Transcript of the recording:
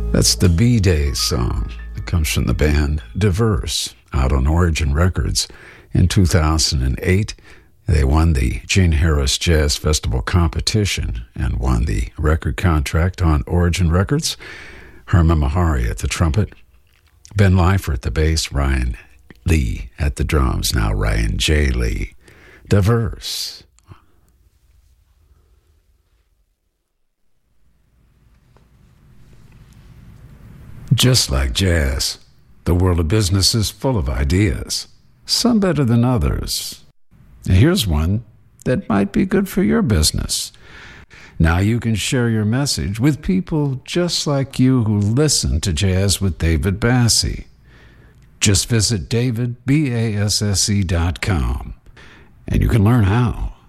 That's the B-Days song. It comes from the band Diverse, out on Origin Records. In 2008, they won the Gene Harris Jazz Festival competition and won the record contract on Origin Records. Herman Mahari at the trumpet, Ben Leifer at the bass, Ryan Lee at the drums, now Ryan J. Lee. Diverse. Just like jazz, the world of business is full of ideas, some better than others. Here's one that might be good for your business. Now you can share your message with people just like you who listen to Jazz with David Basse. Just visit davidbasse.com and you can learn how.